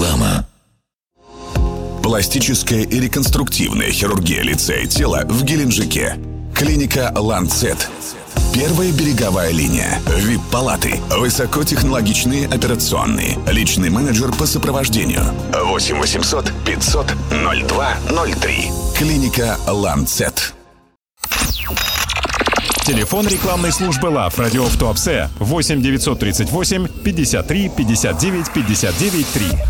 Реклама. Пластическая и реконструктивная хирургия лица и тела в Геленджике. Клиника «Ланцет». Первая береговая линия. ВИП-палаты. Высокотехнологичные операционные. Личный менеджер по сопровождению. 8 800 500 0203. Клиника «Ланцет». Телефон рекламной службы ЛАВ «Радио в Туапсе» 8 938 53 59 59 3.